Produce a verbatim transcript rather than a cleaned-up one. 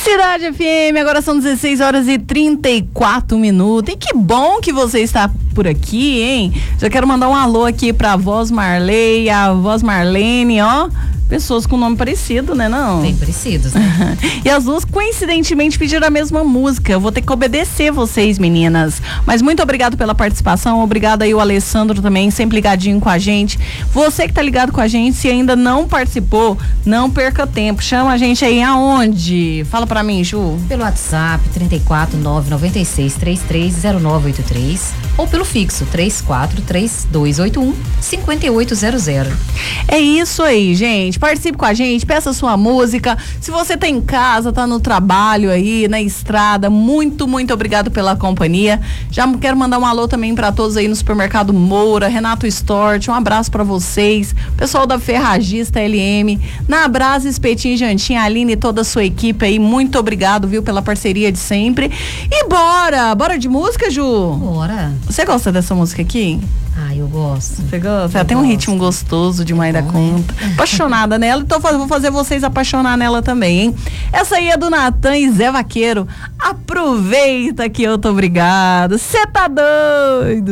Cidade F M, agora são dezesseis horas e trinta e quatro minutos. E que bom que você está por aqui, hein? Já quero mandar um alô aqui pra voz Marley, a voz Marlene, ó. Pessoas com nome parecido, né, não? Bem parecidos, né? E as duas, coincidentemente, pediram a mesma música. Eu vou ter que obedecer vocês, meninas. Mas muito obrigado pela participação. Obrigado aí o Alessandro também, sempre ligadinho com a gente. Você que tá ligado com a gente, se ainda não participou, não perca tempo. Chama a gente aí aonde? Fala pra mim, Ju. Pelo WhatsApp, trinta e quatro, nove nove seis, trinta e três, zero nove oito três. Ou pelo fixo, três quatro três dois oito um, cinco oito zero zero. É isso aí, gente. Participe com a gente, peça sua música. Se você tá em casa, tá no trabalho aí, na estrada, muito, muito obrigado pela companhia. Já quero mandar um alô também para todos aí no Supermercado Moura, Renato Stort, um abraço para vocês, pessoal da Ferragista L M, na Brasa Espetinho e Jantinha, Aline e toda a sua equipe aí, muito obrigado, viu, pela parceria de sempre. E bora, bora de música, Ju? Bora. Você gosta dessa música aqui? Ah, eu gosto. Você gosta? Ela Eu tem um gosto. ritmo gostoso demais da bom, conta. né? Apaixonada nela, então vou fazer vocês apaixonar nela também, hein? Essa aí é do Natan e Zé Vaqueiro. Aproveita que eu tô obrigado. Cê tá doido?